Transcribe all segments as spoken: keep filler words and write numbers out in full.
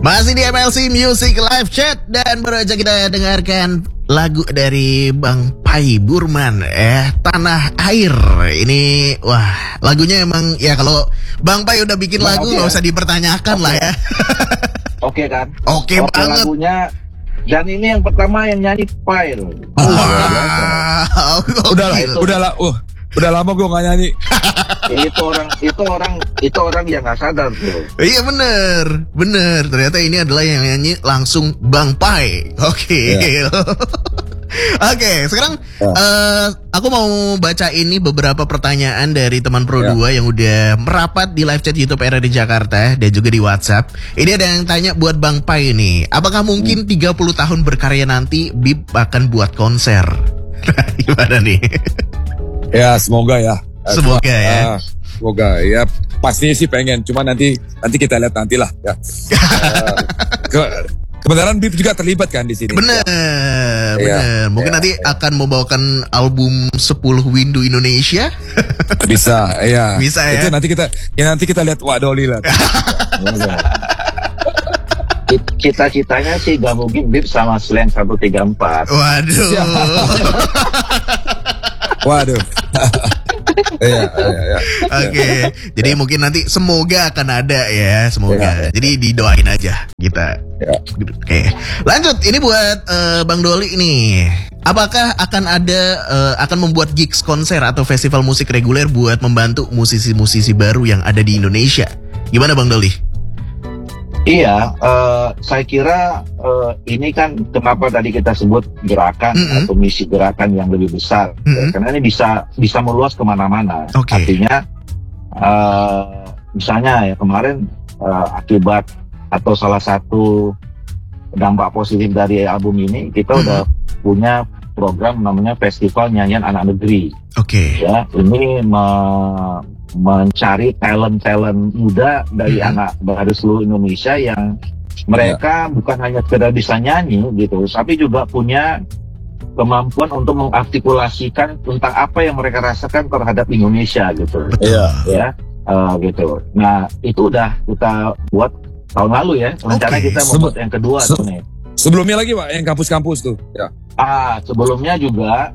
Masih di M L C Music Live Chat dan baru aja kita dengarkan lagu dari Bang Pai Burman, eh Tanah Air. Ini wah lagunya emang ya kalau Bang Pai udah bikin Bang, lagu okay, nggak ya? usah dipertanyakan okay. lah ya. Oke okay, kan? Oke okay okay, banget. Lagunya dan ini yang pertama yang nyanyi Pai. Wow. Udah lah, udah lah, uh, udah lama gue nggak nyanyi. itu orang, itu orang, itu orang yang nggak sadar tuh. Iya bener, bener. Ternyata ini adalah yang nyanyi langsung Bang Pai. Oke. Okay. Yeah. Oke, okay, sekarang yeah. uh, aku mau baca ini beberapa pertanyaan dari teman Pro yeah. dua yang udah merapat di live chat YouTube R R D Jakarta dan juga di WhatsApp. Ini ada yang tanya buat Bang Pai nih, apakah mungkin hmm. tiga puluh tahun berkarya nanti Bip akan buat konser? Gimana nih? Ya, semoga ya. Semoga uh, ya. Uh, semoga ya. Pastinya sih pengen, cuma nanti nanti kita lihat nantilah ya. uh, ke, kebenaran Bip juga terlibat kan di sini. Bener, ya. bener. Ya, Mungkin ya, nanti ya. akan membawakan album sepuluh Windu Indonesia. Bisa, ya. Bisa ya. Itu nanti kita ya nanti kita lihat Wak Doli lah. Cita-citanya sih gak mungkin Bip sama Slang seratus tiga puluh empat. Waduh. Waduh. Iya, iya, iya. Oke, jadi ya. Mungkin nanti semoga akan ada ya, semoga. Ya. Jadi didoain aja kita. Ya. Oke, lanjut. Ini buat uh, Bang Doli nih. Apakah akan ada uh, akan membuat gigs konser atau festival musik reguler buat membantu musisi-musisi baru yang ada di Indonesia? Gimana Bang Doli? Iya, uh, saya kira uh, ini kan kenapa tadi kita sebut gerakan mm-hmm. atau misi gerakan yang lebih besar, mm-hmm. karena ini bisa bisa meluas kemana-mana. Okay. Artinya, uh, misalnya ya kemarin uh, akibat atau salah satu dampak positif dari album ini, kita mm-hmm. udah punya program namanya Festival Nyanyian Anak Negeri. Oke. Okay. Ya, ini me- mencari talent-talent muda dari hmm. anak dari seluruh Indonesia yang mereka ya. bukan hanya sekedar bisa nyanyi gitu, tapi juga punya kemampuan untuk mengartikulasikan tentang apa yang mereka rasakan terhadap Indonesia gitu. Iya. Ya, uh, gitu. Nah, itu udah kita buat tahun lalu ya. Rencana okay. kita membuat Sebe- yang kedua se- tuh nih. Sebelumnya lagi Pak, yang kampus-kampus tuh. Ya. Ah, sebelumnya juga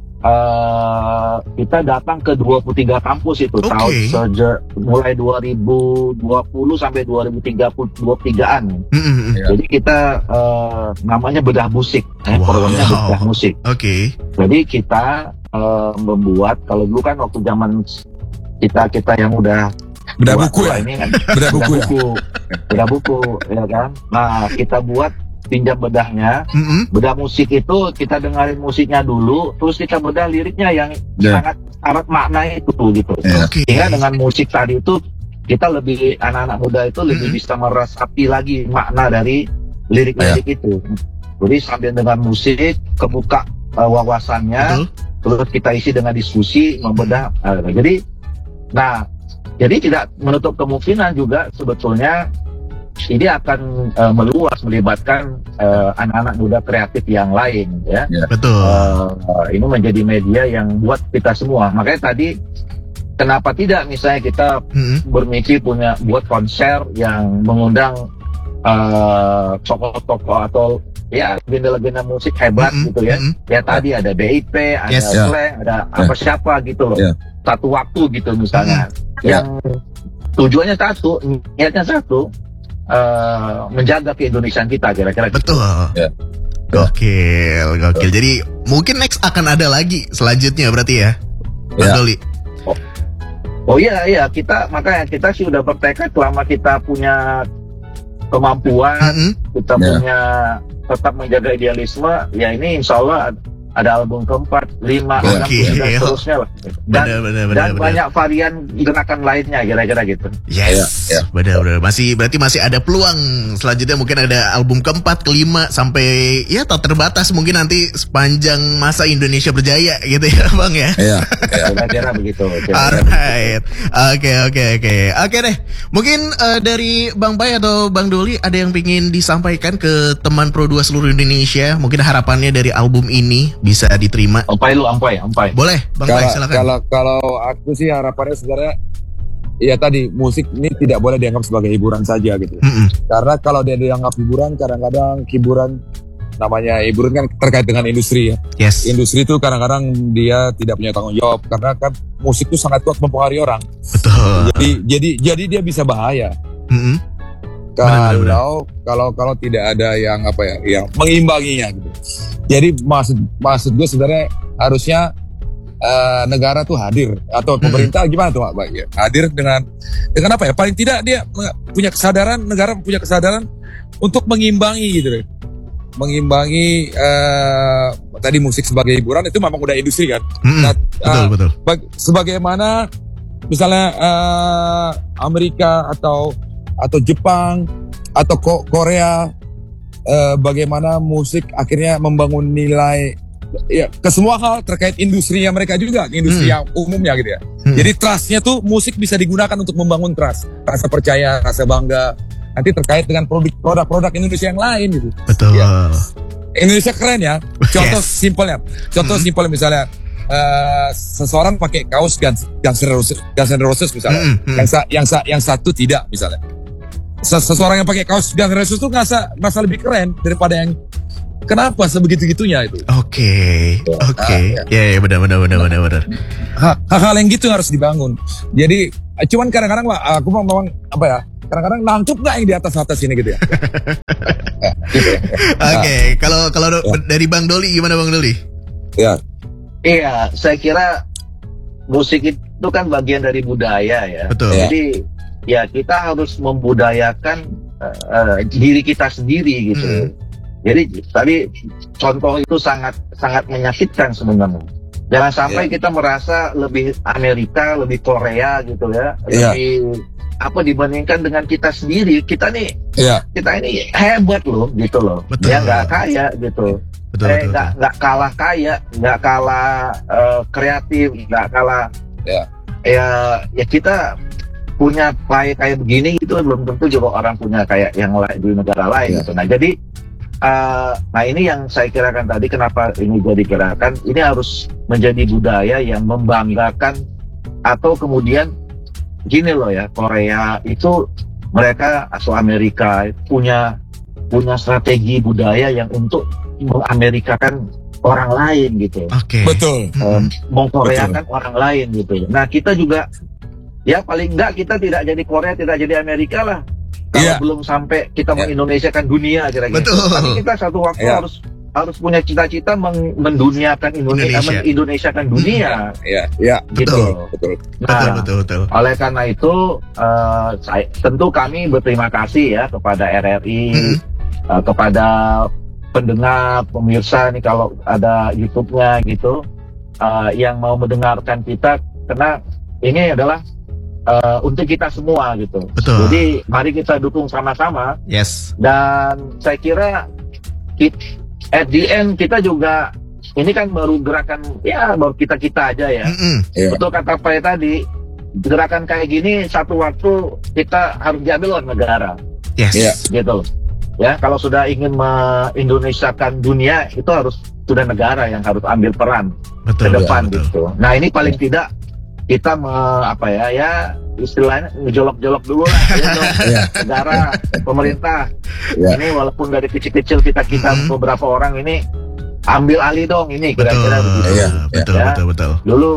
Uh, kita datang ke dua puluh tiga kampus itu okay. tahun sejak mulai dua ribu dua puluh sampai dua ribu tiga puluh dua puluh tigaan. Mm-hmm. Jadi kita uh, namanya bedah musik, eh, wow. programnya bedah musik. Oke. Okay. Jadi kita uh, membuat kalau dulu kan waktu zaman kita kita yang udah bedah buku ya ini kan bedah buku buku bedah buku ya kan. Nah kita buat pinjam bedahnya, mm-hmm. bedah musik itu kita dengerin musiknya dulu, terus kita bedah liriknya yang yeah. sangat syarat makna itu gitu. Yeah. Okay. Sehingga dengan musik tadi itu kita lebih anak-anak muda itu lebih mm-hmm. bisa meresapi lagi makna dari lirik-lirik yeah. itu. Jadi sambil dengan musik kebuka uh, wawasannya, mm-hmm. terus kita isi dengan diskusi membedah. Uh, jadi, nah, jadi tidak menutup kemungkinan juga sebetulnya. Ini akan uh, meluas melibatkan uh, anak-anak muda kreatif yang lain ya. Ya betul. Uh, ini menjadi media yang buat kita semua. Makanya tadi kenapa tidak misalnya kita hmm. bermimpi punya buat konser yang mengundang uh, tokoh-tokoh atau ya legenda-legenda musik hebat hmm. gitu ya. Hmm. Ya tadi ada B I P, ada yes, Slang, yeah. ada apa siapa gitu loh. Yeah. Satu waktu gitu misalnya. Hmm. Yang yeah. tujuannya satu, niatnya satu. Uh, menjaga keindonesiaan kita kira-kira betul gitu. Ya. Gokil, gokil. Jadi mungkin next akan ada lagi selanjutnya berarti ya, Bang Doli. Oh. oh iya iya kita makanya kita sih udah bertekad selama kita punya kemampuan, mm-hmm. kita yeah. punya tetap menjaga idealisme, ya ini insya Allah ada album keempat, lima, enam, tujuh dan seterusnya lah. Dan, bener, bener, bener, dan bener. banyak varian gerakan lainnya kira-kira gitu. Yes, ya, ya. benar-benar. Masih berarti masih ada peluang selanjutnya mungkin ada album keempat, kelima sampai ya tak terbatas mungkin nanti sepanjang masa Indonesia berjaya gitu ya Bang ya. Iya. Kira-kira begitu. Alright. Oke oke oke oke deh. Mungkin uh, dari Bang Pai atau Bang Doli ada yang ingin disampaikan ke teman Pro dua seluruh Indonesia. Mungkin harapannya dari album ini bisa diterima. Ampai lu, ampai, ampai. Boleh, Bang Pai, silakan. Kalau kalau aku sih harapannya sebenarnya ya tadi musik ini tidak boleh dianggap sebagai hiburan saja gitu. Mm-mm. Karena kalau dia dianggap hiburan, kadang-kadang hiburan namanya hiburan kan terkait dengan industri ya. Yes. Industri itu kadang-kadang dia tidak punya tanggung jawab karena kan musik itu sangat kuat mempengaruhi orang. Betul. Jadi jadi jadi dia bisa bahaya. Mm-mm. Kalau Benar-benar. kalau kalau tidak ada yang apa ya, yang mengimbanginya gitu. Jadi maksud maksud gue sebenarnya harusnya uh, negara tuh hadir atau pemerintah gimana tuh Pak? Ya, hadir dengan dengan apa ya? Paling tidak dia punya kesadaran, negara punya kesadaran untuk mengimbangi gitu deh. Mengimbangi uh, tadi musik sebagai hiburan itu memang udah industri kan. Mm-mm. Nah, Betul, uh, betul. bag- sebagaimana misalnya uh, Amerika atau atau Jepang atau Ko- Korea, uh, bagaimana musik akhirnya membangun nilai ya ke semua hal terkait industrinya mereka juga, industri Hmm. yang umumnya gitu ya. Hmm. Jadi trustnya tuh musik bisa digunakan untuk membangun trust, rasa percaya, rasa bangga. Nanti terkait dengan produk- produk-produk Indonesia yang lain gitu. Betul. Ya. Indonesia keren ya. Contoh Yes. simpelnya, contoh Mm-mm. simpelnya misalnya uh, seseorang pakai kaos Guns Guns N' Roses, Guns N' Roses misalnya, Mm-mm. yang sa- yang sa- yang satu tidak misalnya. Ses- Seseorang yang pakai kaos Guns N' Roses tuh ngerasa ngerasa lebih keren daripada yang kenapa sebegitu-gitunya itu. Oke, oke. Ah, Ya, ya, benar, benar, benar, benar, benar. Ha- Hal-hal yang gitu harus dibangun. Jadi eh, cuman kadang-kadang Pak, aku mau memang apa ya? Kadang-kadang nangkep nggak yang di atas atas ini gitu ya. Ya, gitu ya. Oke, kalau kalau do- Ya. dari Bang Doli gimana Bang Doli? Ya, Iya, saya kira musik itu kan bagian dari budaya ya. Betul. Ya. Jadi ya kita harus membudayakan uh, uh, diri kita sendiri gitu. Hmm. Jadi tadi contoh itu sangat sangat menyakitkan sebenarnya. Jangan sampai Ya. kita merasa lebih Amerika, lebih Korea gitu ya, Ya. lebih apa dibandingkan dengan kita sendiri. Kita nih, ya, kita ini hebat loh gitu loh. Betul. Ya nggak kaya gitu. Betul, eh betul, nggak betul. nggak kalah kaya, nggak kalah eh, kreatif, nggak kalah Ya. ya ya kita punya kayak kayak begini itu belum tentu juga orang punya kayak yang lain di negara lain Ya. gitu. Nah jadi eh, nah ini yang saya kirakan tadi kenapa ini jadi gerakan ini harus menjadi budaya yang membanggakan atau kemudian gini loh ya, Korea itu mereka atau Amerika punya punya strategi budaya yang untuk mengamerikakan orang lain gitu, Oke. betul. um, mengkoreakan orang lain gitu. Nah kita juga ya paling enggak kita tidak jadi Korea, tidak jadi Amerika lah. Kalau Iya. belum sampai kita Iya. mengindonesiakan dunia kira-kira. Betul. Tapi kita satu waktu Iya. harus harus punya cita-cita meng- menduniakan Indonesia, Indonesia. mengindonesiakan dunia. Ya, ya, Gitu. betul, betul. Betul, Nah, betul, betul. oleh karena itu, eh, saya, tentu kami berterima kasih ya kepada R R I, Mm-mm. eh, kepada pendengar, pemirsa nih kalau ada YouTube-nya gitu, eh, yang mau mendengarkan kita, karena ini adalah eh, untuk kita semua gitu. Betul. Jadi mari kita dukung sama-sama Yes. dan saya kira kit- at the end kita juga ini kan baru gerakan ya baru kita kita aja ya. Mm-mm. Ya. Betul kata Pak tadi, gerakan kayak gini satu waktu kita harus diambil oleh negara, Yes. Iya. gitu loh. Ya, kalau sudah ingin mengindonesiakan dunia itu harus sudah negara yang harus ambil peran ke Betul, depan betul, betul. gitu. Nah ini paling tidak kita me, apa ya ya istilahnya ngejolok-jolok dulu lah ya dong. Iya. Negara, pemerintah. Ya. Ini walaupun dari kecil-kecil kita kita Mhm. beberapa orang ini ambil alih dong ini Betul, kira-kira begitu. Iya, betul, ya. betul, betul. Dulu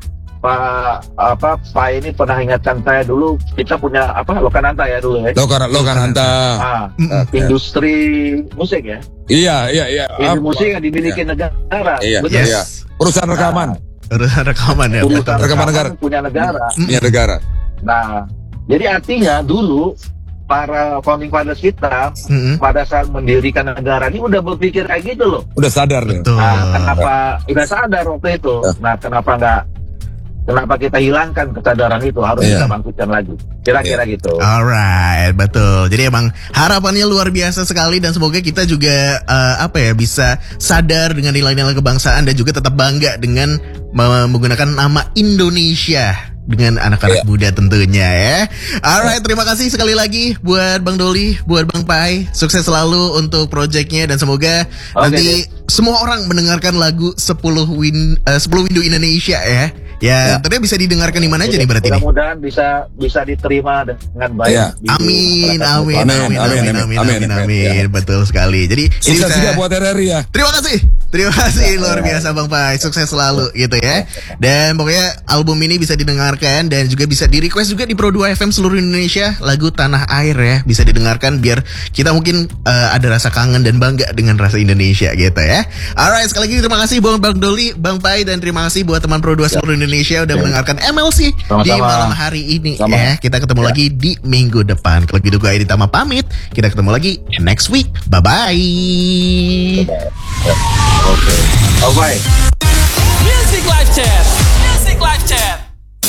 Pak apa Pak ini pernah ingatkan saya dulu kita punya apa Lokananta ya dulu ya. Lokan Lokananta. Ah, Mm-mm. industri musik ya. Iya, iya, iya. Industri Apa? musik yang dimiliki negara. Iya, Betul. Yes. iya. Perusahaan rekaman Urusan rekaman ya. Urusan Betul. Rekaman negara. punya negara. Mm-mm. punya negara. Nah, jadi artinya dulu para founding fathers kita Mm-mm. pada saat mendirikan negara ini udah berpikir kayak gitu loh. Udah sadar nih. Betul. Nah, kenapa udah sadar waktu itu? Ya. Nah, kenapa nggak? Kenapa kita hilangkan kesadaran itu? Harus Iya. kita bangkitkan lagi. Kira-kira gitu. Alright, betul. Jadi emang harapannya luar biasa sekali dan semoga kita juga eh, apa ya bisa sadar dengan nilai-nilai kebangsaan dan juga tetap bangga dengan menggunakan nama Indonesia dengan anak-anak Iya. muda tentunya ya. Alright, terima kasih sekali lagi buat Bang Doli, buat Bang Pai. Sukses selalu untuk projectnya dan semoga Oke, nanti semua orang mendengarkan lagu sepuluh win eh, sepuluh Windu Indonesia ya. Ya, Ya. tentunya bisa didengarkan di mana aja nih berarti nih? Mudah-mudahan bisa bisa diterima dengan baik. Iya. di Amin, masyarakat. amin, amin, Amin, amin, amin, amin, amin, amin, amin, amin, amin. Betul sekali. Jadi ini Sukses bisa- juga buat R R I ya. Terima kasih, terima kasih luar biasa Bang Pai, sukses selalu gitu ya. Dan pokoknya album ini bisa didengarkan dan juga bisa di request juga di Pro dua F M seluruh Indonesia lagu Tanah Air ya, bisa didengarkan biar kita mungkin eh, ada rasa kangen dan bangga dengan rasa Indonesia gitu ya. Alright, sekali lagi terima kasih buat Bang Doli, Bang Pai dan terima kasih buat teman Pro dua seluruh Indonesia udah mendengarkan M L C Sama-sama. di malam hari ini Sama. ya. Kita ketemu Ya. lagi di minggu depan. Kalau gitu gue Editama pamit, kita ketemu lagi next week. Bye bye. Oke. Bye bye. Music Live Chat. Music Live Chat.